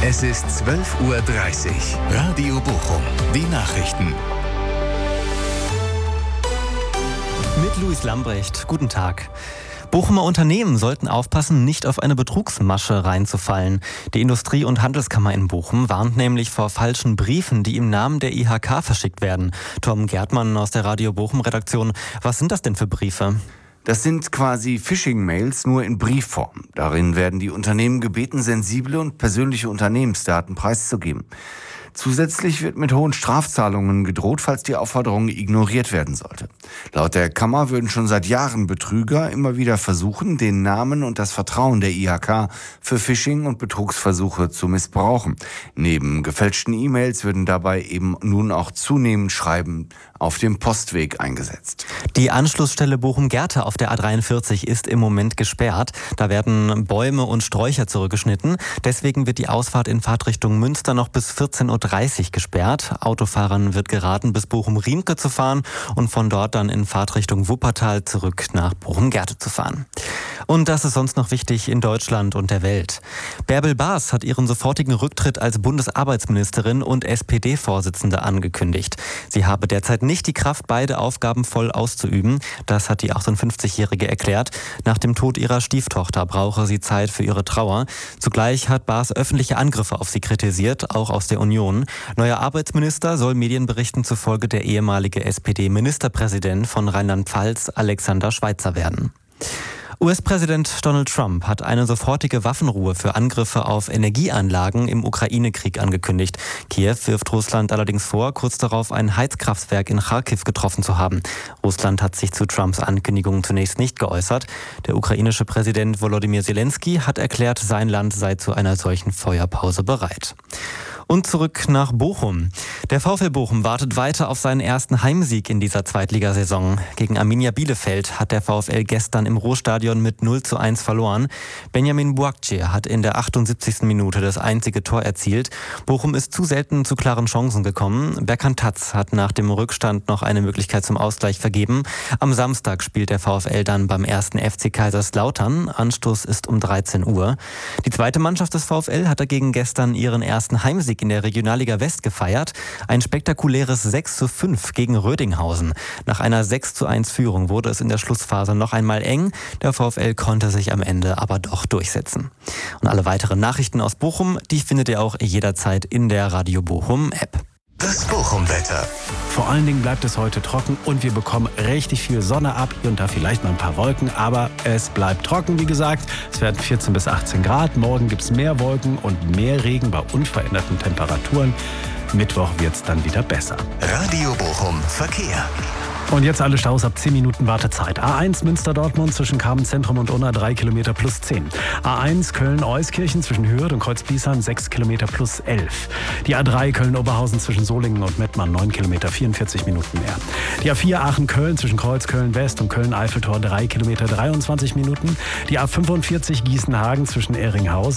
Es ist 12:30 Uhr. Radio Bochum. Die Nachrichten. Mit Luis Lambrecht. Guten Tag. Bochumer Unternehmen sollten aufpassen, nicht auf eine Betrugsmasche reinzufallen. Die Industrie- und Handelskammer in Bochum warnt nämlich vor falschen Briefen, die im Namen der IHK verschickt werden. Tom Gärtmann aus der Radio Bochum-Redaktion. Was sind das denn für Briefe? Das sind quasi Phishing-Mails, nur in Briefform. Darin werden die Unternehmen gebeten, sensible und persönliche Unternehmensdaten preiszugeben. Zusätzlich wird mit hohen Strafzahlungen gedroht, falls die Aufforderung ignoriert werden sollte. Laut der Kammer würden schon seit Jahren Betrüger immer wieder versuchen, den Namen und das Vertrauen der IHK für Phishing- und Betrugsversuche zu missbrauchen. Neben gefälschten E-Mails würden dabei eben nun auch zunehmend Schreiben auf dem Postweg eingesetzt. Die Anschlussstelle Bochum-Gerte auf der A43 ist im Moment gesperrt. Da werden Bäume und Sträucher zurückgeschnitten. Deswegen wird die Ausfahrt in Fahrtrichtung Münster noch bis 14:30 Uhr gesperrt. Autofahrern wird geraten, bis Bochum-Riemke zu fahren und von dort dann in Fahrtrichtung Wuppertal zurück nach Bochum-Gerte zu fahren. Und das ist sonst noch wichtig in Deutschland und der Welt. Bärbel Baas hat ihren sofortigen Rücktritt als Bundesarbeitsministerin und SPD-Vorsitzende angekündigt. Sie habe derzeit nicht die Kraft, beide Aufgaben voll auszuüben. Das hat die 58-Jährige erklärt. Nach dem Tod ihrer Stieftochter brauche sie Zeit für ihre Trauer. Zugleich hat Baas öffentliche Angriffe auf sie kritisiert, auch aus der Union. Neuer Arbeitsminister soll Medienberichten zufolge der ehemalige SPD-Ministerpräsident von Rheinland-Pfalz, Alexander Schweitzer, werden. US-Präsident Donald Trump hat eine sofortige Waffenruhe für Angriffe auf Energieanlagen im Ukraine-Krieg angekündigt. Kiew wirft Russland allerdings vor, kurz darauf ein Heizkraftwerk in Charkiw getroffen zu haben. Russland hat sich zu Trumps Ankündigung zunächst nicht geäußert. Der ukrainische Präsident Volodymyr Zelensky hat erklärt, sein Land sei zu einer solchen Feuerpause bereit. Und zurück nach Bochum. Der VfL Bochum wartet weiter auf seinen ersten Heimsieg in dieser Zweitligasaison. Gegen Arminia Bielefeld hat der VfL gestern im Ruhrstadion mit 0:1 verloren. Benjamin Buakce hat in der 78. Minute das einzige Tor erzielt. Bochum ist zu selten zu klaren Chancen gekommen. Berkan Tatz hat nach dem Rückstand noch eine Möglichkeit zum Ausgleich vergeben. Am Samstag spielt der VfL dann beim 1. FC Kaiserslautern. Anstoß ist um 13 Uhr. Die zweite Mannschaft des VfL hat dagegen gestern ihren ersten Heimsieg in der Regionalliga West gefeiert. Ein spektakuläres 6:5 gegen Rödinghausen. Nach einer 6:1 Führung wurde es in der Schlussphase noch einmal eng. Der VfL konnte sich am Ende aber doch durchsetzen. Und alle weiteren Nachrichten aus Bochum, die findet ihr auch jederzeit in der Radio Bochum App. Das Bochum-Wetter. Vor allen Dingen bleibt es heute trocken und wir bekommen richtig viel Sonne ab. Hier und da vielleicht mal ein paar Wolken, aber es bleibt trocken, wie gesagt. Es werden 14 bis 18 Grad. Morgen gibt es mehr Wolken und mehr Regen bei unveränderten Temperaturen. Mittwoch wird es dann wieder besser. Radio Bochum Verkehr. Und jetzt alle Staus ab 10 Minuten Wartezeit. A1 Münster-Dortmund zwischen Carmen-Zentrum und Unna 3 Kilometer plus 10. A1 Köln-Euskirchen zwischen Hürth und Kreuzbiesheim 6 Kilometer plus 11. Die A3 Köln-Oberhausen zwischen Solingen und Mettmann 9 Kilometer 44 Minuten mehr. Die A4 Aachen-Köln zwischen Kreuzköln-West und Köln-Eiffeltor 3 Kilometer 23 Minuten. Die A45 Gießen-Hagen zwischen Ehringhausen